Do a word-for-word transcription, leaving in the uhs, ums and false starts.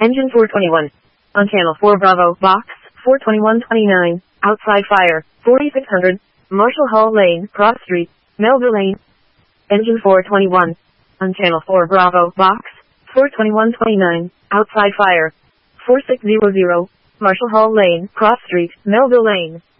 Engine four twenty-one. On channel four Bravo, box, four twenty-one twenty-nine, outside fire, forty-six hundred, Marshall Hall Lane, Cross Street, Melville Lane. Engine four twenty-one. On channel four Bravo, box, four twenty-one twenty-nine, outside fire, forty-six hundred, Marshall Hall Lane, Cross Street, Melville Lane.